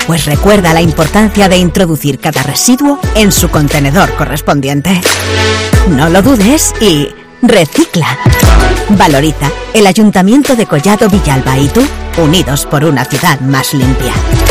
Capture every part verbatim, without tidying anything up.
Pues recuerda la importancia de introducir cada residuo en su contenedor correspondiente. No lo dudes y recicla. Valoriza. El Ayuntamiento de Collado Villalba y tú, unidos por una ciudad más limpia.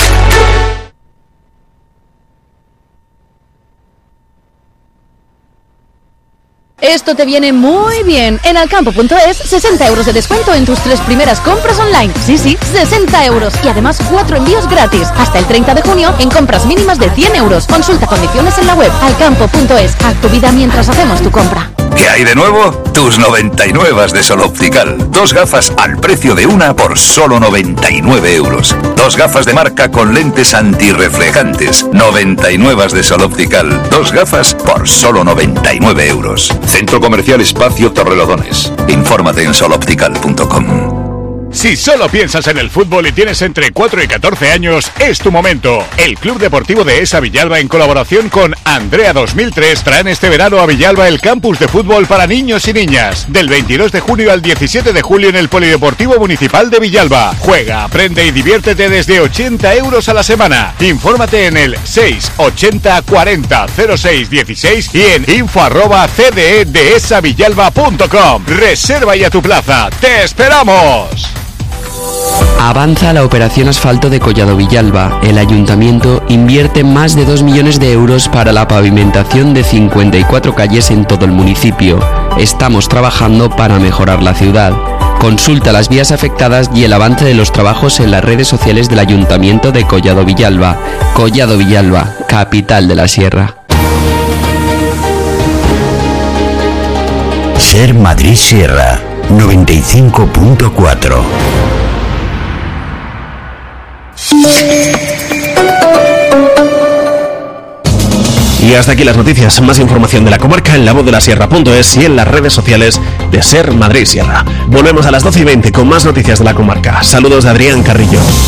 Esto te viene muy bien. En alcampo punto es, sesenta euros de descuento en tus tres primeras compras online. Sí, sí, sesenta euros. Y además cuatro envíos gratis. Hasta el treinta de junio en compras mínimas de cien euros. Consulta condiciones en la web alcampo punto es. Haz tu vida mientras hacemos tu compra. ¿Qué hay de nuevo? Tus noventa y nueve de Sol Optical. Dos gafas al precio de una por solo noventa y nueve euros. Dos gafas de marca con lentes antirreflejantes. noventa y nueve de Sol Optical. Dos gafas por solo noventa y nueve euros. Centro Comercial Espacio Torrelodones. Infórmate en sol optical punto com. Si solo piensas en el fútbol y tienes entre cuatro y catorce años, es tu momento. El Club Deportivo de Esa Villalba, en colaboración con Andrea dos mil tres, traen este verano a Villalba el campus de fútbol para niños y niñas. Del veintidós de junio al diecisiete de julio en el Polideportivo Municipal de Villalba. Juega, aprende y diviértete desde ochenta euros a la semana. Infórmate en el seis ochenta cuarenta cero seis dieciséis y en info arroba cde de esa villalba punto com. Reserva ya tu plaza. ¡Te esperamos! Avanza la operación asfalto de Collado Villalba. El ayuntamiento invierte más de dos millones de euros para la pavimentación de cincuenta y cuatro calles en todo el municipio. Estamos trabajando para mejorar la ciudad. Consulta las vías afectadas y el avance de los trabajos en las redes sociales del ayuntamiento de Collado Villalba. Collado Villalba, capital de la Sierra. Ser Madrid Sierra, noventa y cinco punto cuatro. Y hasta aquí las noticias. Más información de la comarca en la voz de la sierra punto es y en las redes sociales de Ser Madrid Sierra. Volvemos a las doce y veinte con más noticias de la comarca. Saludos de Adrián Carrillo.